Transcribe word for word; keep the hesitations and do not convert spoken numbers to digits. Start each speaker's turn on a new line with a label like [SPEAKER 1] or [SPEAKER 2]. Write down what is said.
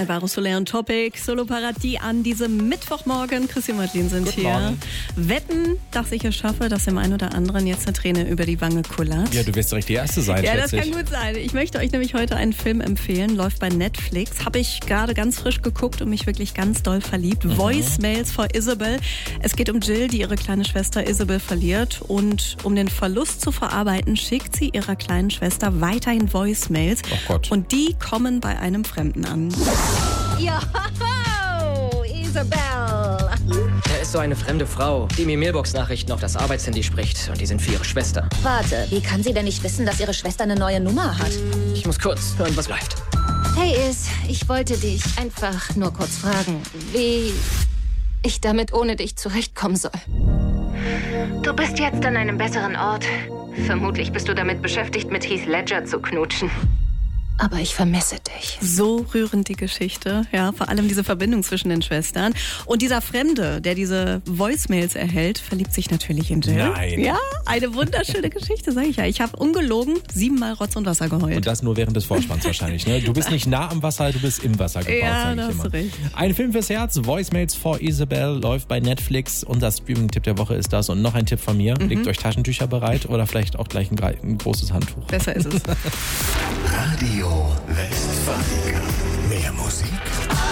[SPEAKER 1] Alvaro Soler und Topic, Solo Paradies an diesem Mittwochmorgen. Christian Madlin sind
[SPEAKER 2] Guten
[SPEAKER 1] hier.
[SPEAKER 2] Morgen.
[SPEAKER 1] Wetten, dass ich es schaffe, dass dem einen oder anderen jetzt eine Träne über die Wange kullert.
[SPEAKER 2] Ja, du wirst direkt die Erste sein,
[SPEAKER 1] Ja, das
[SPEAKER 2] schätze
[SPEAKER 1] kann
[SPEAKER 2] ich.
[SPEAKER 1] gut sein. Ich möchte euch nämlich heute einen Film empfehlen, läuft bei Netflix. Habe ich gerade ganz frisch geguckt und mich wirklich ganz doll verliebt.
[SPEAKER 2] Mhm.
[SPEAKER 1] Voicemails for Isabel. Es geht um Jill, die ihre kleine Schwester Isabel verliert. Und um den Verlust zu verarbeiten, schickt sie ihrer kleinen Schwester weiterhin Voicemails.
[SPEAKER 2] Oh Gott.
[SPEAKER 1] Und die kommen bei einem Fremden an.
[SPEAKER 3] Joho, Isabel.
[SPEAKER 4] Da ist so eine fremde Frau, die mir Mailbox-Nachrichten auf das Arbeitshandy spricht. Und die sind für ihre Schwester.
[SPEAKER 3] Warte, wie kann sie denn nicht wissen, dass ihre Schwester eine neue Nummer hat?
[SPEAKER 4] Ich muss kurz hören, was läuft.
[SPEAKER 5] Hey Is, ich wollte dich einfach nur kurz fragen, wie ich damit ohne dich zurechtkommen soll. Du bist jetzt an einem besseren Ort. Vermutlich bist du damit beschäftigt, mit Heath Ledger zu knutschen. Aber ich vermisse dich.
[SPEAKER 1] So rührend die Geschichte, ja, vor allem diese Verbindung zwischen den Schwestern. Und dieser Fremde, der diese Voicemails erhält, verliebt sich natürlich in Jill.
[SPEAKER 2] Nein.
[SPEAKER 1] Ja, eine wunderschöne Geschichte, sag ich ja. Ich habe ungelogen siebenmal Rotz und Wasser geheult.
[SPEAKER 2] Und das nur während des Vorspanns wahrscheinlich. Ne? Du bist nicht nah am Wasser, du bist im Wasser gebaut,
[SPEAKER 1] Ja,
[SPEAKER 2] sag
[SPEAKER 1] da
[SPEAKER 2] ich
[SPEAKER 1] hast
[SPEAKER 2] immer.
[SPEAKER 1] du recht.
[SPEAKER 2] Ein Film fürs Herz, Voicemails for Isabel, läuft bei Netflix. Und das Streaming-Tipp der Woche ist das. Und noch ein Tipp von mir,
[SPEAKER 1] Mhm.
[SPEAKER 2] legt euch Taschentücher bereit oder vielleicht auch gleich ein, ein großes Handtuch.
[SPEAKER 1] Besser ist es.
[SPEAKER 6] Radio Westfalen. Mehr Musik,